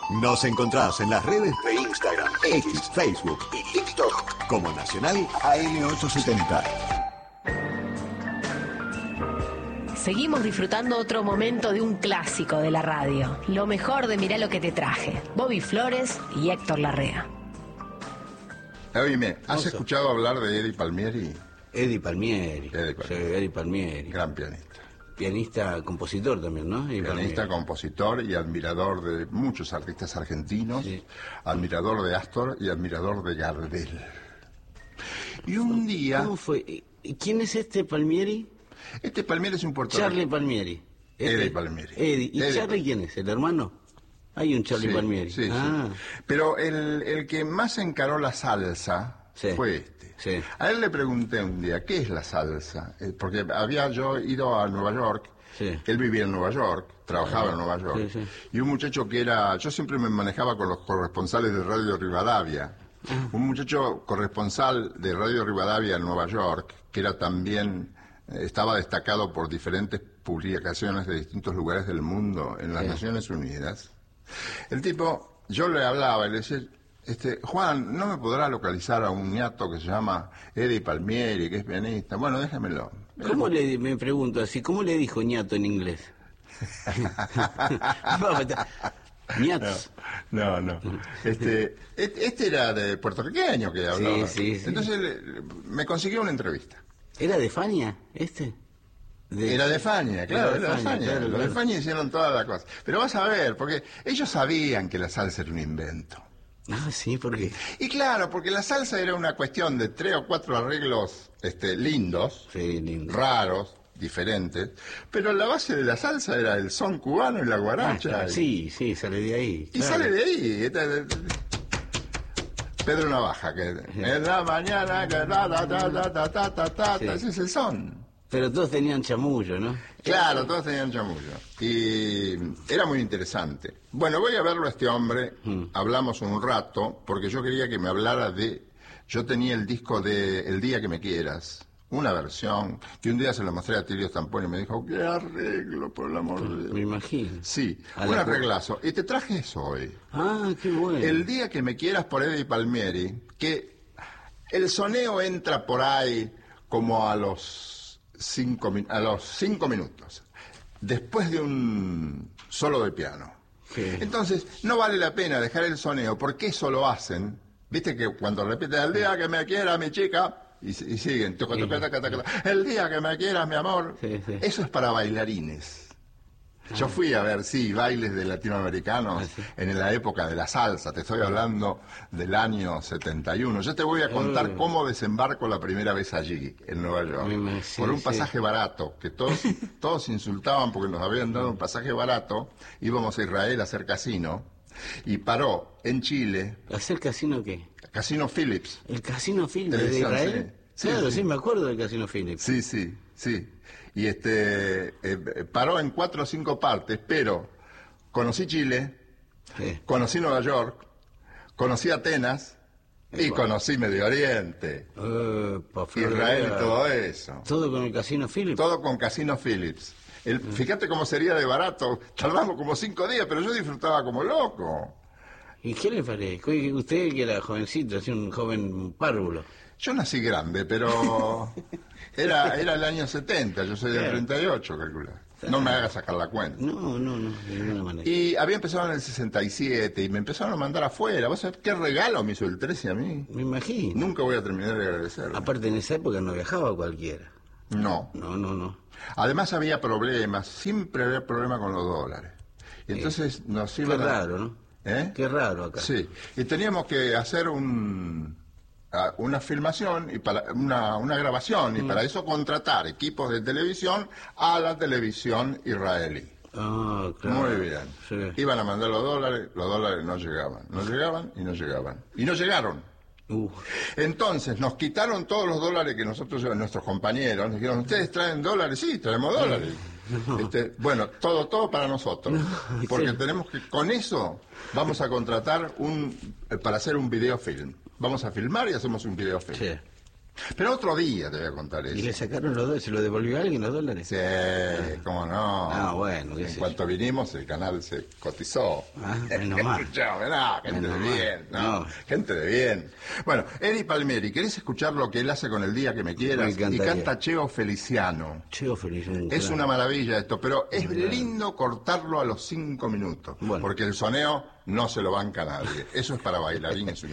Nos encontrás en las redes de Instagram, X, Facebook y TikTok como Nacional AM870. Seguimos disfrutando otro momento de un clásico de la radio. Lo mejor de Mirá lo que te traje. Bobby Flores y Héctor Larrea. Oíme, ¿has escuchado hablar de Eddie Palmieri? Eddie Palmieri. Eddie Palmieri. Gran pianista. Pianista, compositor también, ¿no? Pianista, compositor y admirador de muchos artistas argentinos, sí. Admirador de Astor y admirador de Gardel. Y un día... ¿Cómo fue? ¿Quién es este Palmieri? Este Palmieri es un puertorriqueño. Charlie Palmieri. Eddie Palmieri. Eddie. ¿Y Eddie. Charlie quién es? ¿El hermano? Hay un Charlie Palmieri. Sí, sí. Pero el que más encaró la salsa fue este. Sí. A él le pregunté un día, ¿qué es la salsa? Porque había yo ido a Nueva York, él vivía en Nueva York, trabajaba en Nueva York, y un muchacho que era, yo siempre me manejaba con los corresponsales de Radio Rivadavia, un muchacho corresponsal de Radio Rivadavia en Nueva York, que era también, estaba destacado por diferentes publicaciones de distintos lugares del mundo en las Naciones Unidas. El tipo, yo le hablaba y le decía... Juan, ¿no me podrá localizar a un ñato que se llama Eddie Palmieri, que es pianista? Bueno, déjamelo. Me pregunto así, ¿cómo le dijo ñato en inglés? Ñatos. No. Este era de puertorriqueño que hablaba. Sí. Entonces me consiguió una entrevista. ¿Era de Fania, Era de Fania, claro, era de Fania. Claro. Los de Fania hicieron toda la cosa. Pero vas a ver, porque ellos sabían que la salsa era un invento. Ah, sí, ¿por qué? Y claro, porque la salsa era una cuestión de 3 o 4 arreglos lindos, raros, diferentes, pero la base de la salsa era el son cubano y la guaracha. Sí, sale de ahí. Y sale de ahí. Pedro Navaja, que en la mañana, que ese es el son. Pero todos tenían chamullo, ¿no? Claro, todos tenían chamullo. Y era muy interesante. Bueno, voy a verlo a este hombre, hablamos un rato, porque yo quería que me hablara de... Yo tenía el disco de El día que me quieras, una versión, que un día se lo mostré a Tilio Stamponi y me dijo, qué arreglo, por el amor de Dios. Me imagino. Sí, un arreglazo. Y te traje eso hoy. Ah, qué bueno. El día que me quieras por Eddie Palmieri, que el soneo entra por ahí como a los 5 minutos, después de un solo de piano. Entonces, no vale la pena dejar el soneo, porque eso lo hacen, viste que cuando repiten el día que me quiera mi chica, y siguen, el día que me quieras mi amor, eso es para bailarines. Yo fui a ver, bailes de latinoamericanos en la época de la salsa, te estoy hablando del año 71. Yo te voy a contar cómo desembarco la primera vez allí, en Nueva York, por un pasaje barato, que todos insultaban porque nos habían dado un pasaje barato, íbamos a Israel a hacer casino, y paró en Chile. ¿Hacer casino qué? Casino Phillips. ¿El Casino Phillips de Israel? Sí, me acuerdo del Casino Phillips. Sí. Y paró en 4 o 5 partes, pero conocí Chile, conocí Nueva York, conocí Atenas y conocí Medio Oriente, Israel y todo eso. ¿Todo con el Casino Phillips? Todo con Casino Phillips. Fíjate cómo sería de barato, tardamos como 5 días, pero yo disfrutaba como loco. ¿Y qué le parece? Usted que era jovencito, así un joven párvulo. Yo nací grande, pero era el año 70, yo soy del 38, calcula. No me hagas sacar la cuenta. No, de ninguna manera. Y había empezado en el 67 y me empezaron a mandar afuera. ¿Vos sabés qué regalo me hizo el 13 a mí? Me imagino. Nunca voy a terminar de agradecerlo. Aparte, en esa época no viajaba cualquiera. No. Además había problemas, siempre había problemas con los dólares. Y entonces nos iban Qué raro, ¿no? Qué raro acá. Sí, y teníamos que hacer una filmación y para una grabación y para eso contratar equipos de televisión a la televisión israelí. Ah, claro. Muy bien. Iban a mandar los dólares no llegaban y no llegaron. Entonces nos quitaron todos los dólares que nosotros, nuestros compañeros, nos dijeron, ¿ustedes traen dólares? Sí, traemos dólares. Bueno, todo para nosotros, porque tenemos que, con eso vamos a contratar para hacer un videofilm. Vamos a filmar y hacemos un videofilm. Pero otro día te voy a contar eso. ¿Y le sacaron los dólares? ¿Se lo devolvió a alguien los dólares? Sí, cómo no. Ah, bueno, qué En sé cuanto vinimos, el canal se cotizó. Ah, menos mal. Gente Menos de mal. bien, No. gente de bien. Bueno, Eddie Palmieri, ¿querés escuchar lo que él hace con El día que me quieras? Me Y encantaría. canta Cheo Feliciano. Cheo feliz. Es una maravilla esto, pero es lindo cortarlo a los 5 minutos, Bueno. porque el soneo no se lo banca nadie. Eso es para bailarines